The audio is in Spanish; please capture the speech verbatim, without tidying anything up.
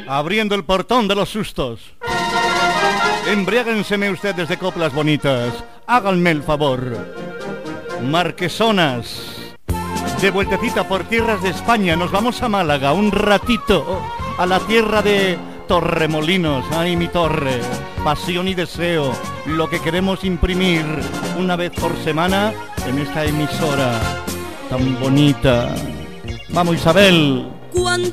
abriendo el portón de los sustos. Embriáguenseme ustedes de coplas bonitas, háganme el favor. Marquesonas, de vueltecita por tierras de España, nos vamos a Málaga un ratito, a la tierra de Torremolinos. Ay, mi torre, pasión y deseo, lo que queremos imprimir una vez por semana en esta emisora tan bonita. Vamos, Isabel.